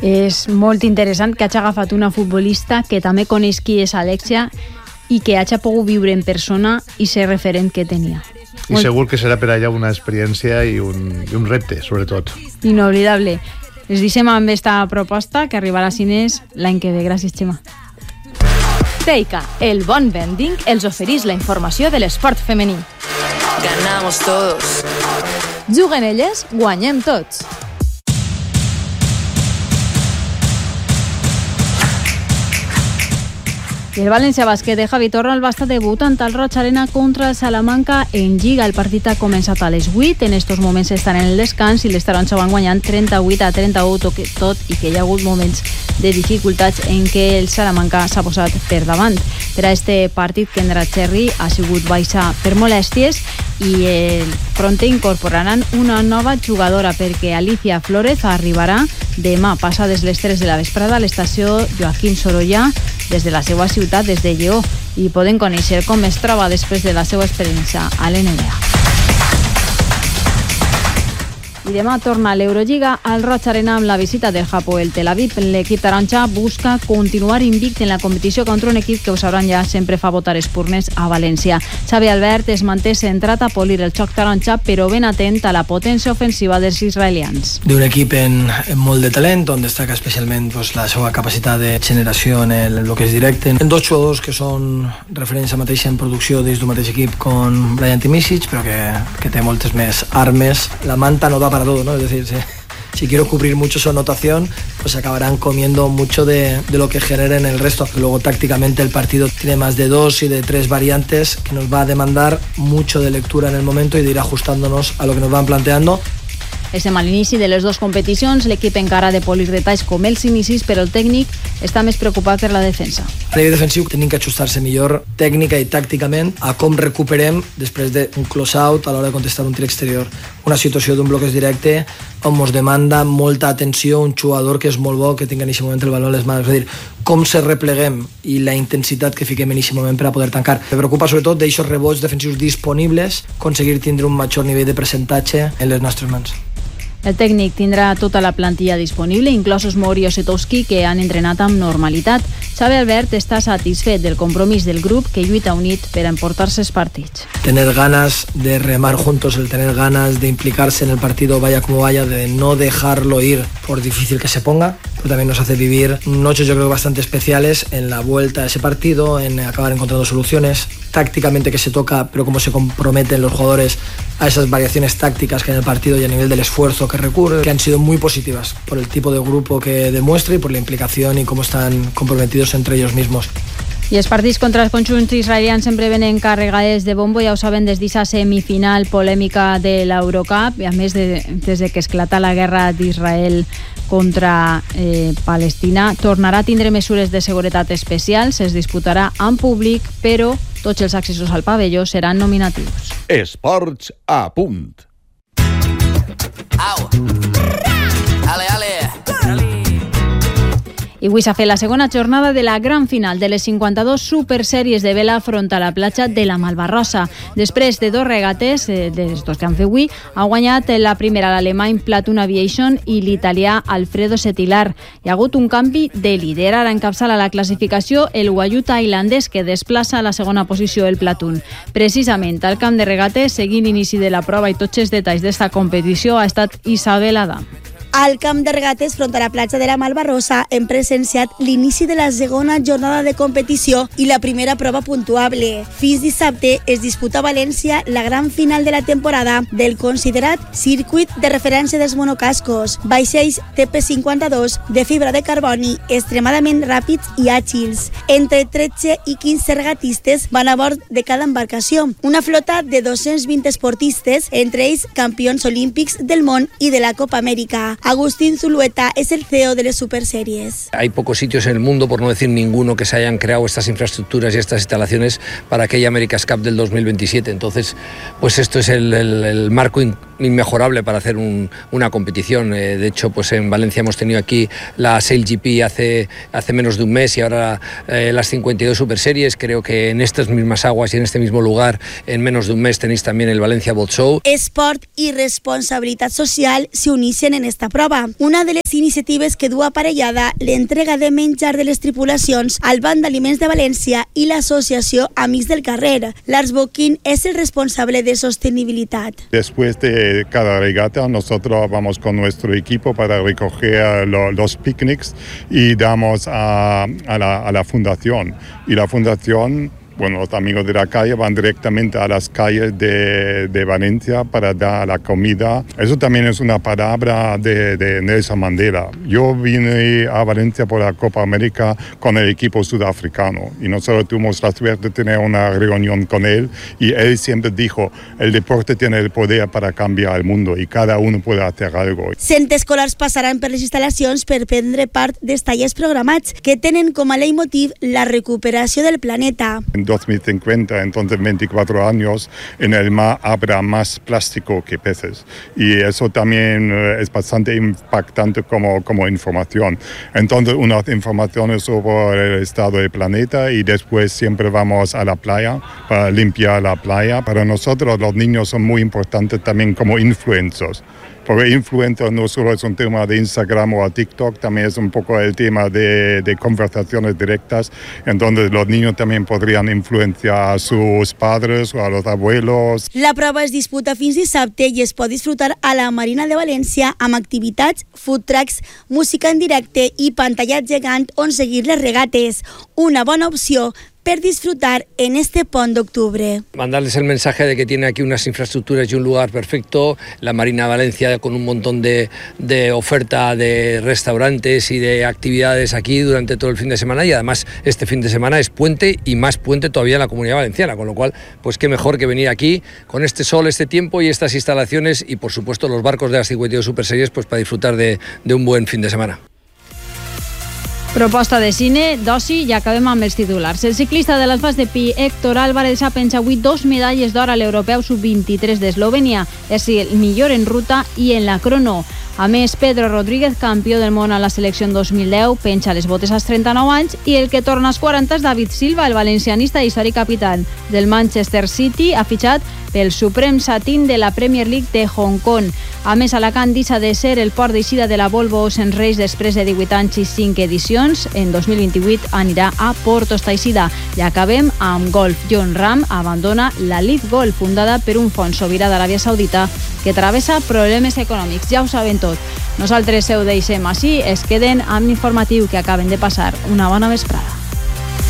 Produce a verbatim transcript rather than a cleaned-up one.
És molt interessant que hagi agafat una futbolista que també coneix qui és Alexia i que hagi pogut viure en persona i ser referent que tenia. I molt... segur que serà per allà una experiència i un, i un repte, sobretot. Inolvidable. Les deixem amb esta proposta que arribarà a cines l'any que ve. Gràcies, Xema. Teica, el bon vending, els oferís la informació de l'esport femení. Ganamos todos. Juguen elles, guanyem tots. I el València Bàsquet de Javi Torral va estar debutant al Roig Arena contra el Salamanca en Lliga. El partit ha començat a les vuit. En estos moments estan en el descans i les taronja van guanyant trenta-vuit a trenta-u, tot i que hi ha hagut moments de dificultats en què el Salamanca s'ha posat per davant. Per a este partit, Kendra Cherry ha sigut baixa per molèsties i el Fronte incorporaran una nova jugadora perquè Alicia Flórez arribarà demà passades les tres de la vesprada a l'estació Joaquín Sorolla des de la seva ciutat, des de Lleó, i poden conèixer com es troba després de la seva experiència a l'N B A. I demà torna a l'Eurolliga al Roig Arena amb la visita del Hapoel Tel Aviv. L'equip taronja busca continuar invicte en la competició contra un equip que, ho sabran ja, sempre fa votar espurnes a València. Xavi Albert es manté centrat a polir el xoc taronja, però ben atent a la potència ofensiva dels israelians. D'un equip en, en molt de talent, on destaca especialment pues, la seva capacitat de generació en el bloqueig directe. En dos jugadors que són referència mateixa en producció dins d'un mateix equip con Brian Timisic, però que, que té moltes més armes. La manta no da para todo, ¿no? Es decir, si, si quiero cubrir mucho su anotación, pues acabarán comiendo mucho de, de lo que generen el resto. Luego tácticamente el partido tiene más de dos y de tres variantes que nos va a demandar mucho de lectura en el momento y de ir ajustándonos a lo que nos van planteando. Estem a l'inici de les dues competicions, l'equip encara ha de polir detalls com els inicis, però el tècnic està més preocupat per la defensa. A nivell defensiu tenim que ajustar-se millor tècnica i tàcticament a com recuperem després d'un close-out a l'hora de contestar un tir exterior. Una situació d'un bloqueig directe on ens demanda molta atenció un jugador que és molt bo, que tingui en aquest moment el valor a les mans. És a dir, com se repleguem i la intensitat que fiquem en aquest moment per a poder tancar. Me preocupa sobretot d'aixòs rebots defensius disponibles, aconseguir tindre un major nivell de percentatge en les nostres mans. El tècnic tindrà tota la plantilla disponible, inclosos Mori i Osetowski, que han entrenat amb normalitat. Xavi Albert està satisfet del compromís del grup que lluita unit per emportar-se els partits. Tener ganas de remar juntos, el tener ganas de implicarse en el partido vaya como vaya, de no dejarlo ir por difícil que se ponga, pero también nos hace vivir noches yo creo bastante especiales en la vuelta a ese partido, en acabar encontrando soluciones, tácticamente que se toca, pero cómo se comprometen los jugadores a esas variaciones tácticas que en el partido y a nivel del esfuerzo que recurre, que han sido muy positivas por el tipo de grupo que demuestra y por la implicación y cómo están comprometidos entre ellos mismos. I els partits contra els conjunts israelians sempre venen carregades de bombo, ja ho saben, des d'aquesta semifinal polèmica de l'Eurocup, i a més de, des de que esclata la guerra d'Israel contra eh, Palestina, tornarà a tindre mesures de seguretat especials, es disputarà en públic, però tots els accessos al pavelló seran nominatius. Esports a punt. Au. Ale, ale. I avui s'ha fet la segona jornada de la gran final de les cinquanta-dos supersèries de vela front a la platja de la Malvarrosa. Després de dos regates, eh, de les dos que han fet avui, ha guanyat la primera l'alemany Platon Aviation i l'italià Alfredo Setilar. Hi ha hagut un canvi de líder. Ara encapçala la classificació el guaiú tailandès, que desplaça a la segona posició el Platon. Precisament al camp de regates, seguint l'inici de la prova i tots els detalls d'esta competició, ha estat Isabel Adam. Al camp de regates front a la platja de la Malvarrosa hem presenciat l'inici de la segona jornada de competició i la primera prova puntuable. Fins dissabte es disputa a València la gran final de la temporada del considerat circuit de referència dels monocascos, vaixells T P cinquanta-dos de fibra de carboni extremadament ràpids i àgils. Entre tretze i quinze regatistes van a bord de cada embarcació. Una flota de dos-cents vint esportistes, entre ells campions olímpics del món i de la Copa Amèrica. Agustín Zulueta es el C E O de las Superseries. Hay pocos sitios en el mundo, por no decir ninguno, que se hayan creado estas infraestructuras y estas instalaciones para aquella America's Cup del dos mil veintisiete. Entonces, pues esto es el, el, el marco inmejorable para hacer un, una competición. Eh, de hecho, pues en Valencia hemos tenido aquí la Sail G P hace, hace menos de un mes y ahora eh, las cincuenta y dos Superseries. Creo que en estas mismas aguas y en este mismo lugar, en menos de un mes, tenéis también el Valencia Boat Show. Esport y responsabilidad social se unicen en esta prova. Una de les iniciatives que du aparellada l'entrega de menjar de les tripulacions al Banc d'Aliments de València i l'associació Amics del Carrer. Lars Boquín és el responsable de sostenibilitat. Después de cada regata, nosotros vamos con nuestro equipo para recoger lo, los picnics y damos a, a, la, a la fundación. Y la fundación, bueno, los amigos de la calle van directamente a las calles de, de Valencia para dar la comida. Eso también es una palabra de, de Nelson Mandela. Yo vine a Valencia por la Copa América con el equipo sudafricano y nosotros tuvimos la suerte de tener una reunión con él y él siempre dijo, el deporte tiene el poder para cambiar el mundo y cada uno puede hacer algo. Cent escolars passaran per les instal·lacions per prendre part dels tallers programats que tenen com a leitmotiv la recuperació del planeta. En dos mil cincuenta, entonces veinticuatro años, en el mar habrá más plástico que peces. Y eso también es bastante impactante como, como información. Entonces, unas informaciones sobre el estado del planeta y después siempre vamos a la playa para limpiar la playa. Para nosotros los niños son muy importantes también como influencers. Porque influencer no solo es un tema de Instagram o TikTok, también es un poco el tema de, de conversaciones directas. Entonces los niños también podrían influenciar a sus padres o a los abuelos. La prova es disputa fins dissabte i es pot disfrutar a la Marina de València amb activitats, food trucks, música en directe i pantallat gegant on seguir les regates. Una bona opció per disfrutar en este pont d'octubre. Mandarles el mensaje de que tiene aquí unas infraestructuras y un lugar perfecto, la Marina de Valencia con un montón de, de oferta de restaurantes y de actividades aquí durante todo el fin de semana y además este fin de semana es puente y más puente todavía en la Comunidad Valenciana, con lo cual pues qué mejor que venir aquí con este sol, este tiempo y estas instalaciones y por supuesto los barcos de las cincuenta y dos Super Series pues para disfrutar de, de un buen fin de semana. Proposta de cine, d'oci i acabem amb els titulars. El ciclista de l'Alfàs de Pi, Héctor Álvarez, ha penjat avui dos medalles d'or a l'Europeu sub vint-i-tres d'Eslovènia. És el millor en ruta i en la crono. A més, Pedro Rodríguez, campió del món a la selecció en dos mil deu, penja les botes als trenta-nou anys i el que torna als quaranta és David Silva, el valencianista i històric capità del Manchester City, ha fitxat pel Suprem Satin de la Premier League de Hong Kong. A més, Alacant deixa de ser el port d'eixida de la Volvo Ocean Race després de divuit anys i cinc edicions. En dos mil vint-i-vuit anirà a Port Ostaicida. I acabem amb golf. Jon Rahm abandona la Leaf Golf, fundada per un fons sobirà d'Aràbia Saudita que travessa problemes econòmics. Ja ho saben tot. Nosaltres ho deixem així, es queden amb l'informatiu que acaben de passar. Una bona vesprada.